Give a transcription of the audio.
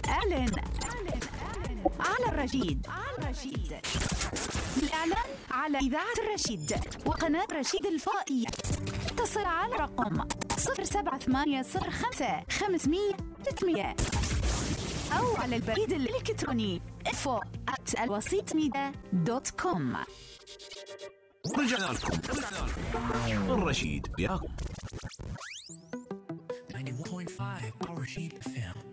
اعلن على الرشيد. الإعلان على إذاعة الرشيد وقناة رشيد الفضائية. اتصل على رقم 07805 أو على البريد الإلكتروني info@alwasitmedia.com. رجعنا لكم الرشيد ياكم 91.5 الرشيد FM.